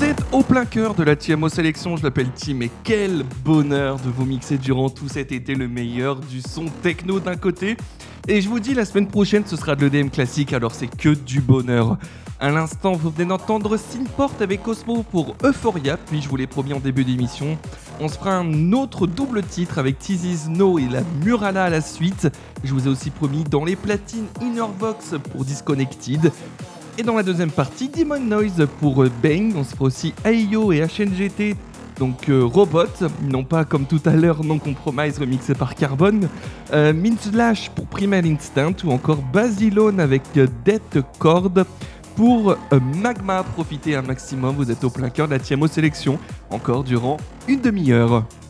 êtes au plein cœur de la TMO Sélection, je m'appelle Tim et quel bonheur de vous mixer durant tout cet été le meilleur du son techno d'un côté. Et je vous dis, la semaine prochaine ce sera de l'EDM classique, alors c'est que du bonheur. À l'instant, vous venez d'entendre Synthport avec Cosmo pour Euphoria, puis je vous l'ai promis en début d'émission, on se fera un autre double titre avec Teasy Snow et la Murala à la suite. Je vous ai aussi promis dans les platines Innervox pour Disconnected. Et dans la deuxième partie, Demon Noise pour Bang, on se fera aussi Aio et HNGT, donc Robot, non pas comme tout à l'heure Non Compromise remixé par Carbone, Minslash pour Primal Instinct ou encore Basilone avec Death Chord pour Magma. Profitez un maximum, vous êtes au plein cœur de la TMO Sélection, encore durant une demi-heure.